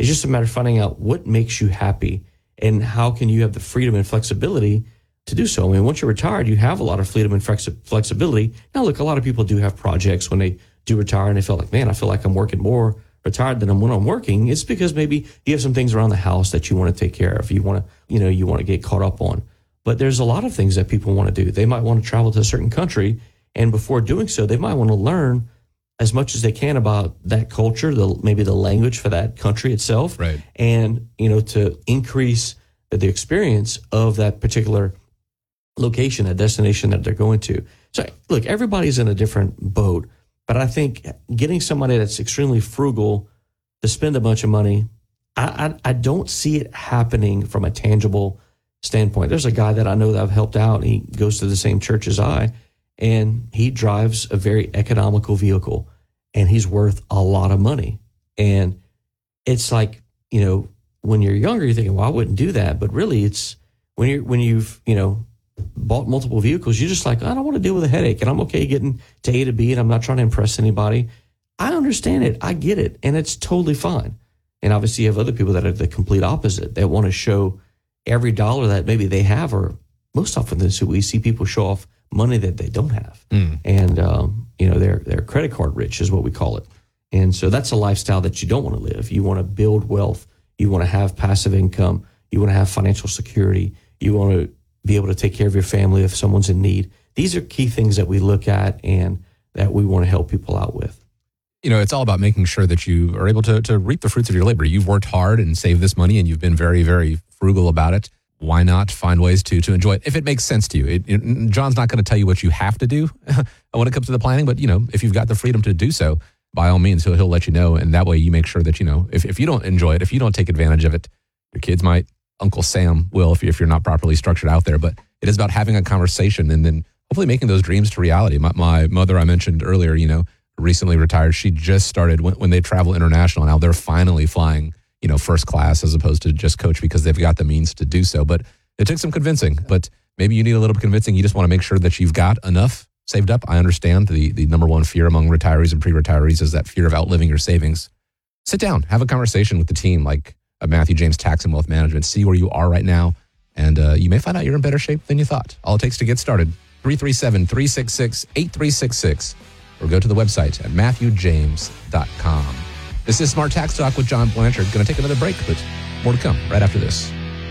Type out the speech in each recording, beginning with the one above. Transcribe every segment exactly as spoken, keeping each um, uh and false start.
It's just a matter of finding out what makes you happy and how can you have the freedom and flexibility to do so. I mean, once you're retired, you have a lot of freedom and flexi- flexibility. Now, look, a lot of people do have projects when they do retire and they feel like, man, I feel like I'm working more retired than I'm when I'm working. It's because maybe you have some things around the house that you want to take care of. You want to, you know, you want to get caught up on. But there's a lot of things that people want to do. They might want to travel to a certain country, and before doing so, they might want to learn as much as they can about that culture, the maybe the language for that country itself, right. And you know, to increase the experience of that particular location, that destination that they're going to. So look, everybody's in a different boat, but I think getting somebody that's extremely frugal to spend a bunch of money, I, I, I don't see it happening from a tangible standpoint. There's a guy that I know that I've helped out. He goes to the same church as I, and he drives a very economical vehicle, and he's worth a lot of money. And it's like, you know, when you're younger, you're thinking, well, I wouldn't do that. But really, it's when you're when you've, you know, bought multiple vehicles, you're just like, I don't want to deal with a headache, and I'm okay getting to A to B, and I'm not trying to impress anybody. I understand it. I get it. And it's totally fine. And obviously you have other people that are the complete opposite. They want to show every dollar that maybe they have, or most often we see people show off money that they don't have. Mm. And, um, you know, they're, they're credit card rich is what we call it. And so that's a lifestyle that you don't want to live. You want to build wealth. You want to have passive income. You want to have financial security. You want to be able to take care of your family if someone's in need. These are key things that we look at and that we want to help people out with. You know, it's all about making sure that you are able to to reap the fruits of your labor. You've worked hard and saved this money, and you've been very, very frugal about it. Why not find ways to to enjoy it if it makes sense to you? It, it, John's not going to tell you what you have to do when it comes to the planning, but, you know, if you've got the freedom to do so, by all means, he'll, he'll let you know. And that way you make sure that, you know, if, if you don't enjoy it, if you don't take advantage of it, your kids might, Uncle Sam will if, you, if you're not properly structured out there. But it is about having a conversation and then hopefully making those dreams to reality. My, my mother, I mentioned earlier, you know, recently retired. She just started when, when they travel international. Now they're finally flying, you know, first class as opposed to just coach because they've got the means to do so. But it took some convincing, but maybe you need a little bit convincing. You just want to make sure that you've got enough saved up. I understand the, the number one fear among retirees and pre-retirees is that fear of outliving your savings. Sit down, have a conversation with the team like uh, Matthew James Tax and Wealth Management. See where you are right now. And uh, you may find out you're in better shape than you thought. All it takes to get started, three three seven, three six six, eight three six six. Or go to the website at matthew james dot com. This is Smart Tax Talk with John Blanchard. Going to take another break, but more to come right after this.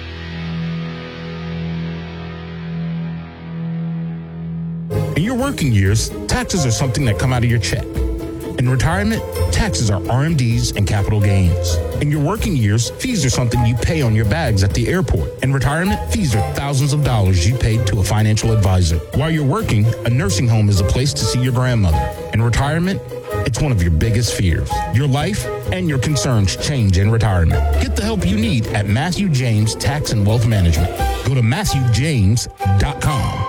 In your working years, taxes are something that come out of your check. In retirement, taxes are R M Ds and capital gains. In your working years, fees are something you pay on your bags at the airport. In retirement, fees are thousands of dollars you paid to a financial advisor. While you're working, a nursing home is a place to see your grandmother. In retirement, it's one of your biggest fears. Your life and your concerns change in retirement. Get the help you need at Matthew James Tax and Wealth Management. Go to matthew james dot com.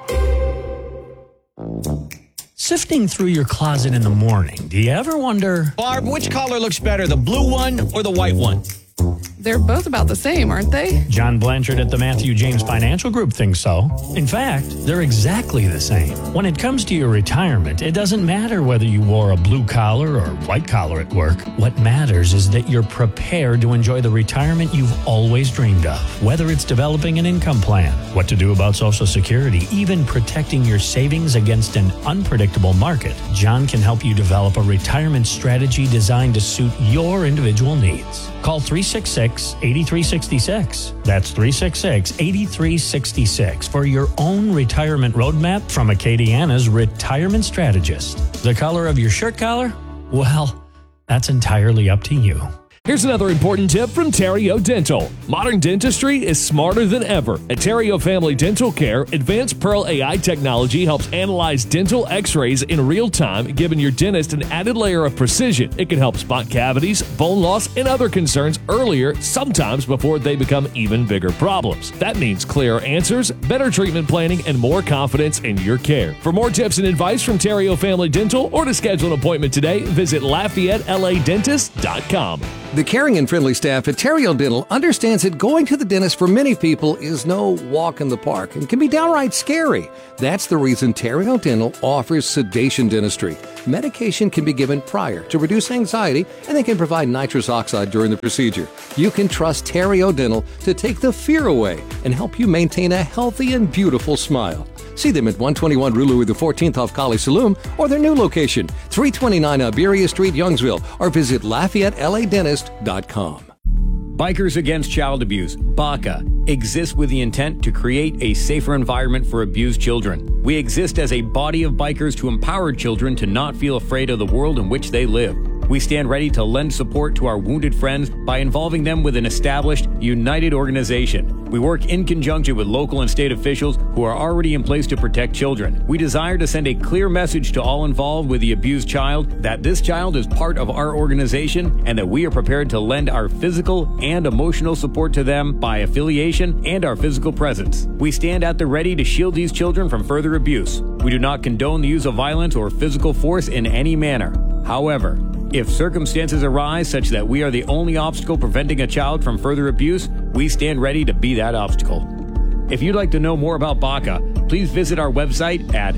Sifting through your closet in the morning, do you ever wonder, Barb, which collar looks better, the blue one or the white one? They're both about the same, aren't they? John Blanchard at the Matthew James Financial Group thinks so. In fact, they're exactly the same. When it comes to your retirement, it doesn't matter whether you wore a blue collar or white collar at work. What matters is that you're prepared to enjoy the retirement you've always dreamed of. Whether it's developing an income plan, what to do about Social Security, even protecting your savings against an unpredictable market, John can help you develop a retirement strategy designed to suit your individual needs. Call three six six, eight three six six. That's three six six, eight three six six for your own retirement roadmap from Acadiana's retirement strategist. The color of your shirt collar? Well, that's entirely up to you. Here's another important tip from Terrio Dental. Modern dentistry is smarter than ever. At Terrio Family Dental Care, advanced Pearl A I technology helps analyze dental x-rays in real time, giving your dentist an added layer of precision. It can help spot cavities, bone loss, and other concerns earlier, sometimes before they become even bigger problems. That means clearer answers, better treatment planning, and more confidence in your care. For more tips and advice from Terrio Family Dental or to schedule an appointment today, visit Lafayette L A Dentist dot com. The caring and friendly staff at Terrio Dental understands that going to the dentist for many people is no walk in the park and can be downright scary. That's the reason Terrio Dental offers sedation dentistry. Medication can be given prior to reduce anxiety, and they can provide nitrous oxide during the procedure. You can trust Terrio Dental to take the fear away and help you maintain a healthy and beautiful smile. See them at one twenty-one Rue Louis the fourteenth off College Saloon, or their new location, three twenty-nine Iberia Street, Youngsville, or visit Lafayette L A Dentist dot com. Bikers Against Child Abuse, B A C A, exists with the intent to create a safer environment for abused children. We exist as a body of bikers to empower children to not feel afraid of the world in which they live. We stand ready to lend support to our wounded friends by involving them with an established, united organization. We work in conjunction with local and state officials who are already in place to protect children. We desire to send a clear message to all involved with the abused child that this child is part of our organization and that we are prepared to lend our physical and emotional support to them by affiliation and our physical presence. We stand at the ready to shield these children from further abuse. We do not condone the use of violence or physical force in any manner. However, if circumstances arise such that we are the only obstacle preventing a child from further abuse, we stand ready to be that obstacle. If you'd like to know more about B A C A, please visit our website at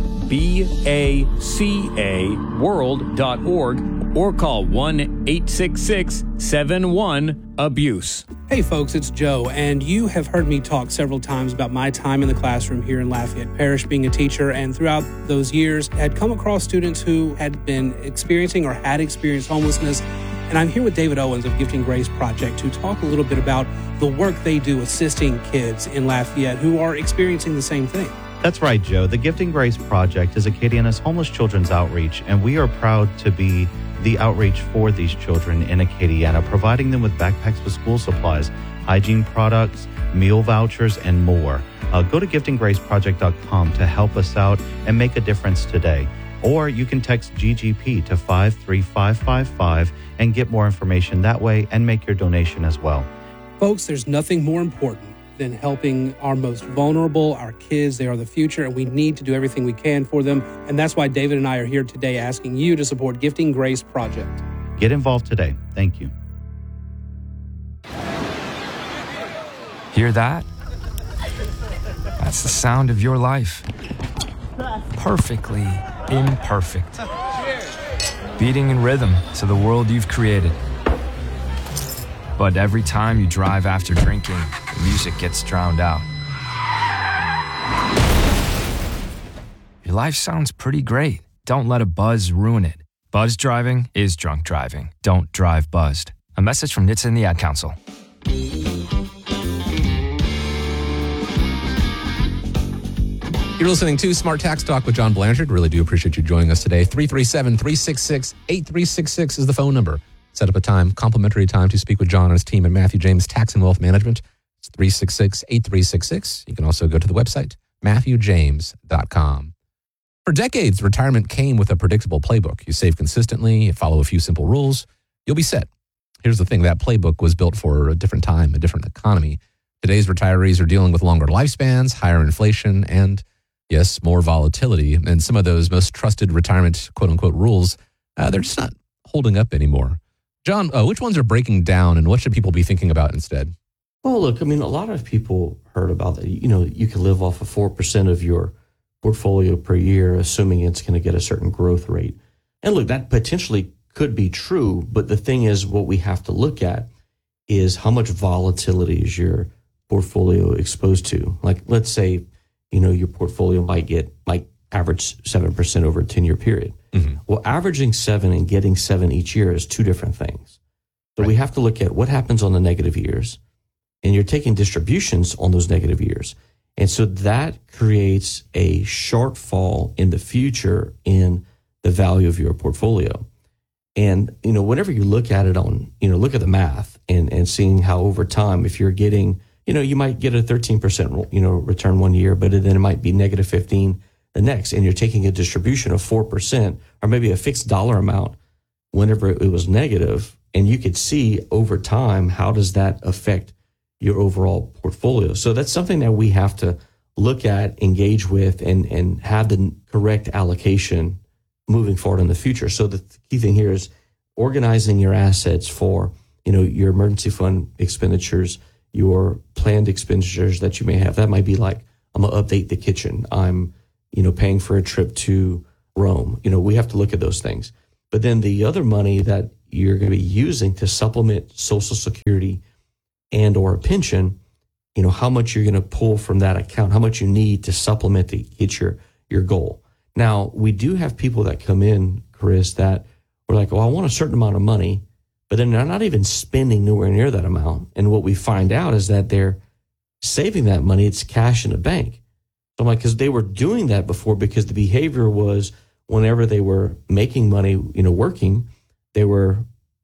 baca world dot org or call one eight six six, seven one, abuse. Hey folks, it's Joe, and you have heard me talk several times about my time in the classroom here in Lafayette Parish being a teacher, and throughout those years had come across students who had been experiencing or had experienced homelessness. And I'm here with David Owens of Gifting Grace Project to talk a little bit about the work they do assisting kids in Lafayette who are experiencing the same thing. That's right, Joe. The Gifting Grace Project is Acadiana's homeless children's outreach, and we are proud to be the outreach for these children in Acadiana, providing them with backpacks with school supplies, hygiene products, meal vouchers, and more. Uh, go to gifting grace project dot com to help us out and make a difference today. Or you can text G G P to five three five five five and get more information that way and make your donation as well. Folks, there's nothing more important than helping our most vulnerable, our kids. They are the future, and we need to do everything we can for them. And that's why David and I are here today asking you to support Gifting Grace Project. Get involved today. Thank you. Hear that? That's the sound of your life. Perfectly imperfect. Beating in rhythm to the world you've created. But every time you drive after drinking, the music gets drowned out. Your life sounds pretty great. Don't let a buzz ruin it. Buzz driving is drunk driving. Don't drive buzzed. A message from N H T S A and the Ad Council. You're listening to Smart Tax Talk with John Blanchard. Really do appreciate you joining us today. three three seven, three six six, eight three six six is the phone number. Set up a time, complimentary time to speak with John and his team at Matthew James Tax and Wealth Management. It's three six six, eight three six six. You can also go to the website, matthew james dot com. For decades, retirement came with a predictable playbook. You save consistently, you follow a few simple rules, you'll be set. Here's the thing, that playbook was built for a different time, a different economy. Today's retirees are dealing with longer lifespans, higher inflation, and yes, more volatility. And some of those most trusted retirement quote-unquote rules, uh, they're just not holding up anymore. John, uh, which ones are breaking down, and what should people be thinking about instead? Well, look, I mean, a lot of people heard about that. You know, you can live off of four percent of your portfolio per year, assuming it's going to get a certain growth rate. And look, that potentially could be true, but the thing is, what we have to look at is how much volatility is your portfolio exposed to. Like, let's say, you know, your portfolio might get, might average seven percent over a ten-year period. Mm-hmm. Well, averaging seven and getting seven each year is two different things. So right. We have to look at what happens on the negative years, and you're taking distributions on those negative years. And so that creates a shortfall in the future in the value of your portfolio. And, you know, whenever you look at it on, you know, look at the math and, and seeing how over time, if you're getting, you know, you might get a thirteen percent, you know, return one year, but then it might be negative fifteen the next, and you're taking a distribution of four percent or maybe a fixed dollar amount whenever it was negative, and you could see over time, how does that affect your overall portfolio? So that's something that we have to look at, engage with, and, and have the correct allocation moving forward in the future. So the key thing here is organizing your assets for you know, your emergency fund expenditures, your planned expenditures that you may have. That might be like, I'm going to update the kitchen. I'm, you know, paying for a trip to Rome. You know, we have to look at those things. But then the other money that you're going to be using to supplement Social Security and or a pension, you know, how much you're going to pull from that account, how much you need to supplement to get your, your goal. Now, we do have people that come in, Chris, that we're like, oh, I want a certain amount of money, but then they're not even spending nowhere near that amount. And what we find out is that they're saving that money. It's cash in the bank. So I'm like, because they were doing that before, because the behavior was whenever they were making money, you know, working, they were,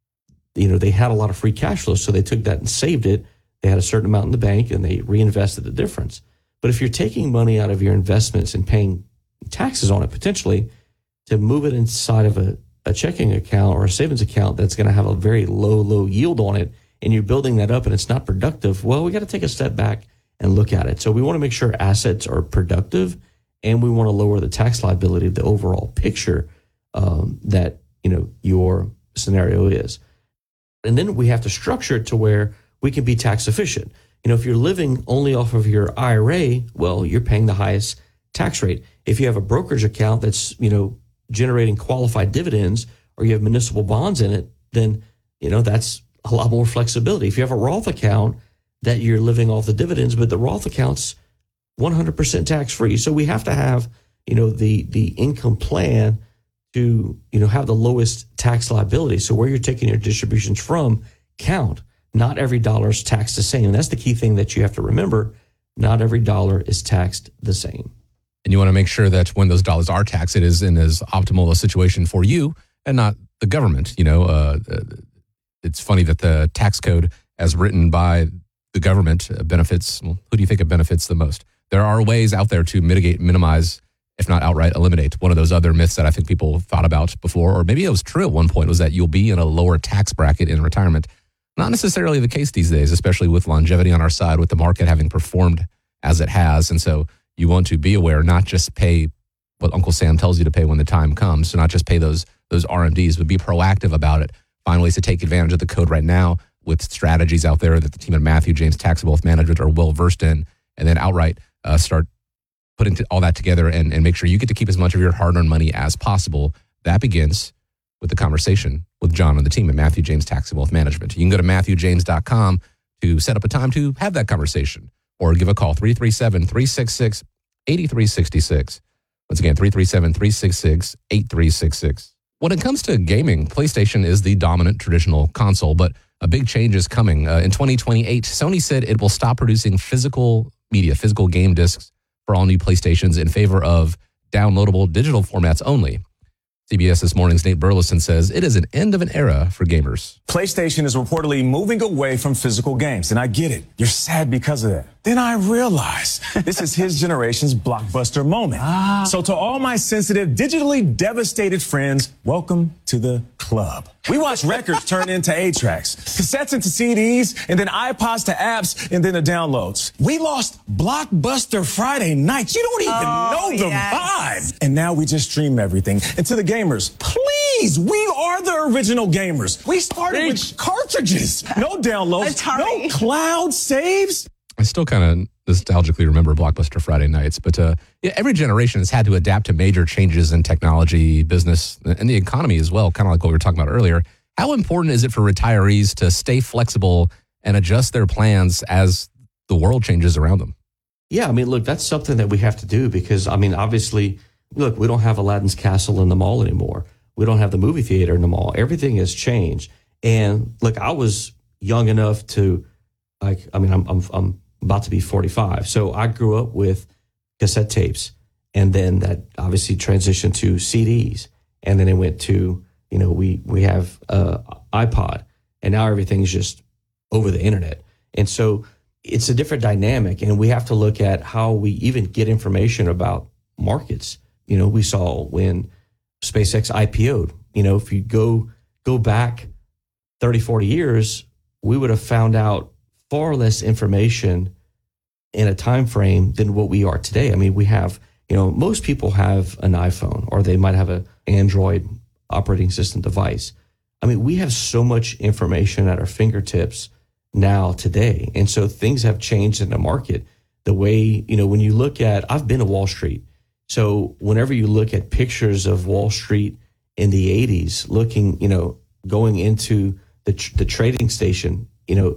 you know, they had a lot of free cash flow. So they took that and saved it. They had a certain amount in the bank and they reinvested the difference. But if you're taking money out of your investments and paying taxes on it potentially to move it inside of a, a checking account or a savings account that's going to have a very low, low yield on it, and you're building that up and it's not productive, well, we got to take a step back and look at it. So we want to make sure assets are productive, and we want to lower the tax liability of the overall picture um, that, you know, your scenario is. And then we have to structure it to where we can be tax efficient. You know, if you're living only off of your I R A, well, you're paying the highest tax rate. If you have a brokerage account that's, you know, generating qualified dividends, or you have municipal bonds in it, then, you know, that's a lot more flexibility. If you have a Roth account that you're living off the dividends, but the Roth account's one hundred percent tax free. So we have to have, you know, the, the income plan to, you know, have the lowest tax liability. So where you're taking your distributions from count. Not every dollar is taxed the same. And that's the key thing that you have to remember. Not every dollar is taxed the same. And you want to make sure that when those dollars are taxed, it is in as optimal a situation for you and not the government. You know, uh, it's funny that the tax code as written by the government benefits, well, who do you think it benefits the most? There are ways out there to mitigate, minimize, if not outright eliminate. One of those other myths that I think people thought about before, or maybe it was true at one point, was that you'll be in a lower tax bracket in retirement. Not necessarily the case these days, especially with longevity on our side, with the market having performed as it has. And so you want to be aware, not just pay what Uncle Sam tells you to pay when the time comes, so not just pay those those R M Ds, but be proactive about it. Find ways to take advantage of the code right now with strategies out there that the team at Matthew James Tax and Wealth Management are well versed in, and then outright uh, start putting t- all that together and, and make sure you get to keep as much of your hard-earned money as possible. That begins with the conversation with John and the team at Matthew James Tax and Wealth Management. You can go to matthew james dot com to set up a time to have that conversation, or give a call, three three seven, three six six, eight three six six. Once again, three three seven, three six six, eight three six six. When it comes to gaming, PlayStation is the dominant traditional console, but a big change is coming. Uh, in twenty twenty-eight, Sony said it will stop producing physical media, physical game discs for all new PlayStations in favor of downloadable digital formats only. C B S This Morning's Nate Burleson says it is an end of an era for gamers. PlayStation is reportedly moving away from physical games, and I get it. You're sad because of that. Then I realized this is his generation's blockbuster moment. Ah. So to all my sensitive, digitally devastated friends, welcome to the club. We watch records turn into eight tracks, cassettes into C Ds, and then iPods to apps, and then to downloads. We lost Blockbuster Friday nights. You don't even oh, know the yes. vibe. And now we just stream everything. And to the gamers, please, we are the original gamers. We started Preach. with cartridges. No downloads, no cloud saves. I still kind of nostalgically remember Blockbuster Friday nights, but uh, yeah, every generation has had to adapt to major changes in technology, business, and the economy as well, kind of like what we were talking about earlier. How important is it for retirees to stay flexible and adjust their plans as the world changes around them? Yeah, I mean, look, that's something that we have to do because, I mean, obviously, look, we don't have Aladdin's Castle in the mall anymore. We don't have the movie theater in the mall. Everything has changed. And look, I was young enough to, like, I mean, I'm, I'm, I'm about to be forty-five. So I grew up with cassette tapes, and then that obviously transitioned to C Ds. And then it went to, you know, we, we have uh iPod, and now everything's just over the internet. And so it's a different dynamic, and we have to look at how we even get information about markets. You know, we saw when SpaceX I P O'd, you know, if you go, go back thirty, forty years, we would have found out far less information in a time frame than what we are today. I mean, we have, you know, most people have an iPhone, or they might have an Android operating system device. I mean, we have so much information at our fingertips now today. And so things have changed in the market. The way, you know, when you look at, I've been to Wall Street. So whenever you look at pictures of Wall Street in the eighties, looking, you know, going into the, the trading station, you know,